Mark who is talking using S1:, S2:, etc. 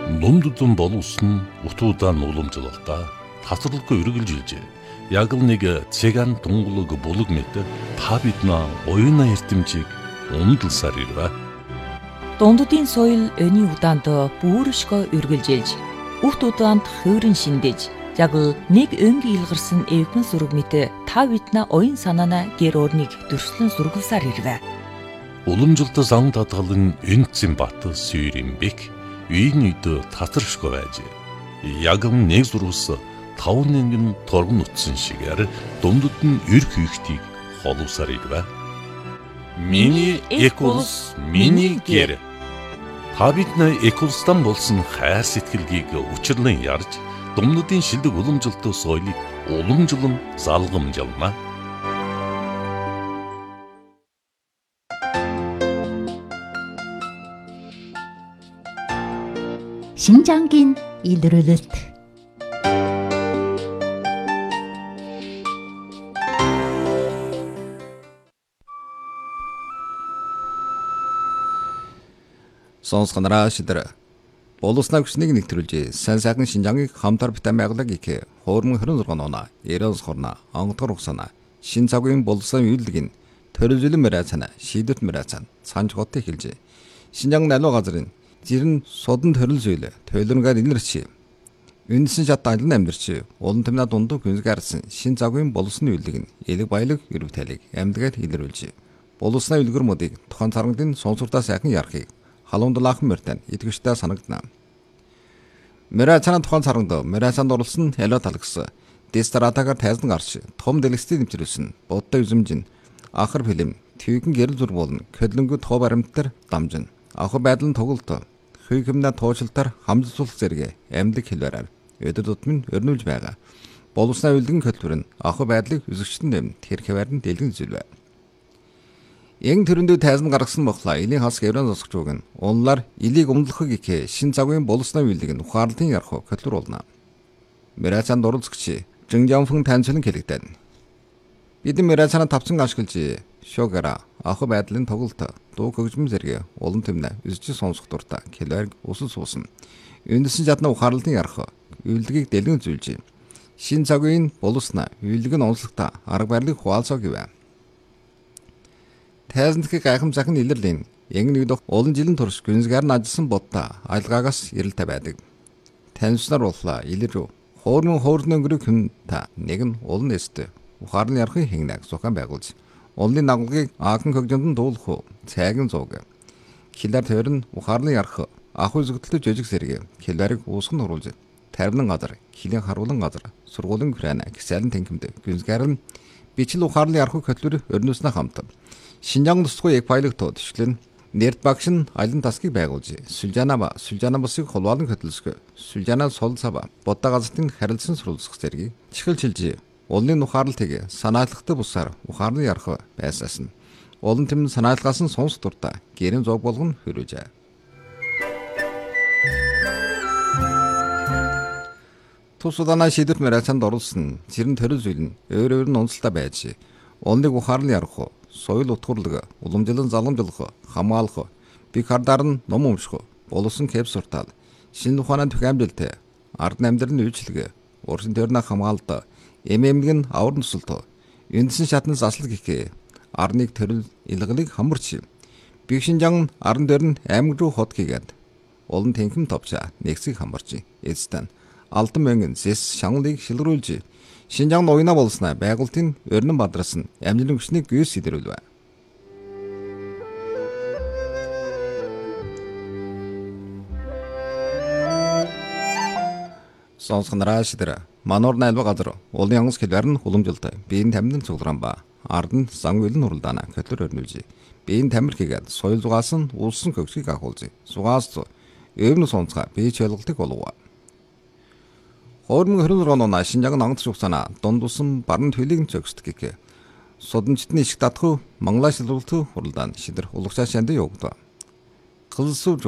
S1: Нулимдудун боловсон утуудан уламжлалта тасралгүй үргэлжилжээ. Яг л нэг цэган тунгалаг булаг мэт та бидна оюуна эрдэмжийг ундалсаар ирвэ.
S2: Дунддын соёл өний удаанд бүршгөө үргэлжилж, үхт удаанд хувирын шиндэж, яг л нэг өнгийн илгарсан эвгэн зураг мэт та бидна оюун санаана гэр орныг дүрслэн сургалсаар ирвэ.
S1: Уламжлалт сан татгалан энцэн бат сүйрэмбек үйн үйд татаршгүй байж. Яг л нэг зургас 5 нэнгэн торгон утсан шигээр дундад нь эрх үйхтийг холовсаар ирвэ. Миний экулс, миний гэр. Та биднээ экулстан болсон хайр сэтгэлгийг учирлан ярьж, думнуудын шилдэг уламжлалт соёлыг уламжлан залгамжлана.
S3: 신장긴 일르르트
S4: сонсгонараа шидэр боловснаа хүчнийг нэвтрүүлж сайн сайхан Шинжангийг хамтар битэн байгалаг их хөөрмөн 26 оноо 90 хорно онгодгор угсана шин цагийн боловсон үйлдэл төрөлжлөн мэрацана шийдвэрт мэрацан санж готыг хэлж Шинжан наливаа газрын жирэн судан төрөл зүйл тойлонгаар илэрч үндсэн шат алан амьдарч улан тэмнэ дундуу гүнзгаарсан шин цагийн боловсны үйлдэл элэг баялаг өрөв тайлыг амьдгаад илэрүүлж боловсны үлгэр модыг тухайн царгадын сонсуртаа сайхан ярахыг халуундлаахан мөртэн итгэвчтэй санагдана. Мэрацаны тухайн царганд мэрацанд оруулсан ялаа талагс дистратагаар тайзан гарч том дэлгэцтэй нэмчрүүлсэн буддаа үзэмжин ахар филм твэгэн гэрэл зур болно хөдлөнгөө тоо баримттар дамжин аху байдлын тоглолт хүйхэмнэ туучлалтаар хамжуулах зэрэг амьдлаг хэлбэрээр өдөр тутмын өрнүүлж байгаа. Боловсны үйлдэн хөтөлбөр нь аху байдлыг үзэгчтэн дэм тэр хэвээр нь дэлгэн зүйл байна. Эн төрөндөө тайзан гаргасан бохлаа элийн хас гэрэн зосгч үг нь унлаар илийг умдлахыг их шин цагийн боловсны үйлдэл нь ухаарлын ярах хөтөлбөр болно. Мэрацанд оролцогч Жинжанфэн танцлан хэлэгдэн. Бид мэрацанд тавцан ашиглаж шогара аху байдлын тоглолт дуу хөгжмөн зэрэг улан тэмнэ үзэж сонсох дуртай хэлбэрг усал суусан. Үндсэн чадна ухаарлын ярах үйлдэлийг дэлгэн зүйлж шин цагийн боловсна үйлдэл нь онцлогтой арга барилыг хуваалцаа гэвэ. Тайзандхыг гайхам захын илэрлийн ягныг олон жилийн турш гүнзгаар нь ажилласан бодта айлгаагаас ирэлтэй байдаг. Таньснаар боллаа илэр хоормон хоорны өнгөрөг хүн та нэг нь олон эстэй ухаарлын ярахын хэнгнэг зохион байгуулж улны наглагыг аахан хөгжмөнд дуулах цайгийн зууг хилээр тойрон ухаарлын ярах ах үзэгдэлтэй жижиг зэрэг хилээрийг уусган оруулж тарвнан газар хилийн харуулан газар сургуулийн гүрэн гисэлэн тэнхимд гүнзгаар нь бичил ухаарлын ярах хөтөлбөр өрнөснө хамт Шинжан тусгай яг пайлогтод төшлөн нэрд багш нь алин тасгийг байгуулж Сүлжанабасыг холбоолон хөтөлсгөө Сүлжана сол цава бодда газартын харилцан сурвалжих зэргийг чихэлчилж улны ухаарлыг санаатлагтай бусаар ухаарлын ярах байсаас нь улан тэм санаатлагаас нь сонсох дуртай гэрэн зог болгон хөрөөж. Тус удаанаа шийдвэрт мэрацанд оруулсан зэрэн төрөл зүйл нь өөр нь онцлогтой байж улныг ухаарлын ярах соёл утгуурлаг уламжлалан залгамжлах хамгаалах би хардаар нь ном унших боловсон кэп суртал шинэ ухааны түгээмжлэлтэй ард амьдралын үйлчлэг уршин төрнө хамгаалалт эмэмэг нь авар нусалт үндсэн шатны заслаг гэх арныг төрөл илгалыг хамарч би Шинжан аран дээр нь аймаг руу хот хийгээд олон тэнхэм товча нэгсийг хамарч эцтэн алтан мөнгөн зэс шангалыг шилрүүлж Шинжан уйна болснаа байгуултын өрнөн бадраас нь амжилын хүчнийг гүйс сидэрүүлвэ. Сонсгонараа шидэр мануур найлва газар улын янгас хэлбэр нь уламжлалтай биеийн тамирын цугларан ба ард нь зан үйлэн уралдаана хөтлөр өрнүүлж биеийн тамир хийгээд соёл зугаас нь улсын хөгжгийг агуулж зугаас өвнө сонцгаа бие чөлгөлтөг болов. Хоормон 26 оноо Шинжан ангадч угсана дундусан баран төлийг зөксдөг гэх судамжтны ишг татхуу Монголоо шилрүүлтүү хуралдаан шидэр улагчаа шанд явагдав. Кылсуу